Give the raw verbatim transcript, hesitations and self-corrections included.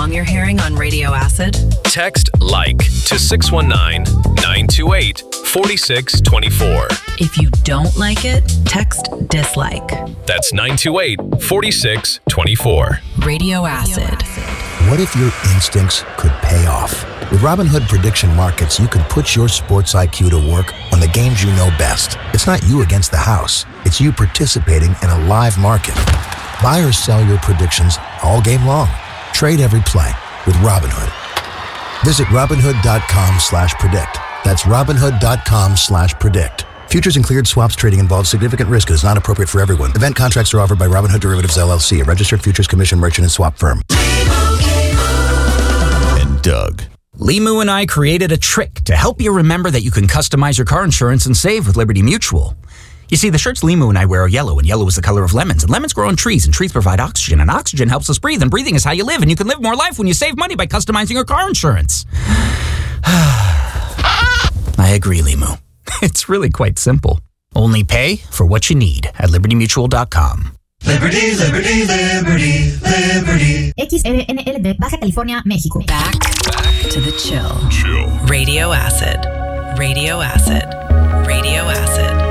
song you're hearing on Radio Acid? Text LIKE to six one nine, nine two eight, four six two four. If you don't like it, text DISLIKE. That's nine two eight, four six two four. Radio Acid. What if your instincts could pay off? With Robinhood Prediction Markets, you can put your sports I Q to work on the games you know best. It's not you against the house. It's you participating in a live market. Buy or sell your predictions all game long. Trade every play with Robinhood. Visit Robinhood.com slash predict. That's Robinhood.com slash predict. Futures and cleared swaps trading involves significant risk and is not appropriate for everyone. Event contracts are offered by Robinhood Derivatives, L L C, a registered futures commission merchant and swap firm. And Doug. Limu and I created a trick to help you remember that you can customize your car insurance and save with Liberty Mutual. You see, the shirts Limu and I wear are yellow, and yellow is the color of lemons, and lemons grow on trees, and trees provide oxygen, and oxygen helps us breathe, and breathing is how you live, and you can live more life when you save money by customizing your car insurance. I agree, Limu. It's really quite simple. Only pay for what you need at liberty mutual dot com. Liberty, Liberty, Liberty, Liberty. X R N L D, Baja California, México. Back, back to the chill. Chill. Radio Acid. Radio Acid. Radio Acid.